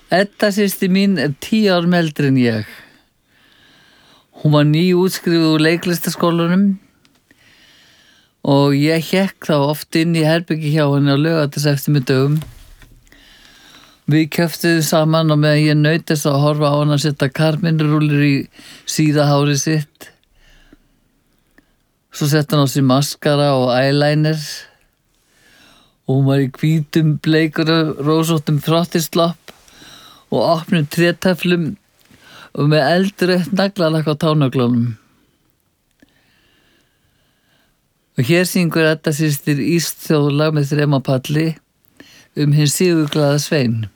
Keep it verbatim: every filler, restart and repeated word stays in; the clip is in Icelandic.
Edda systir mín er tíu árum eldri en ég. Hún var nýútskrifuð úr leiklistaskólanum og ég hékk þá oft inn í herbyggi hjá henni á laugardagseftirmiðdögum. Við kjöftuðum saman og meðan ég naut þess að horfa á hann að setja karminrúlur í síðahári sitt. Svo sett hann á sig maskara og eyeliner og hún var í hvítum, bleikur og rósóttum frottislopp og opnum trétaflum og með eldrautt naglalakk á tánaglónum. Og hér syngur Edda systir Ísþjóðlag með þremapalli um hinn sigurglaða Svein.